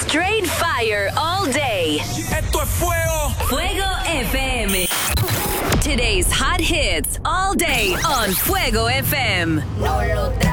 Straight fire all day. Esto es fuego. Fuego FM. Today's hot hits all day on Fuego FM. No lo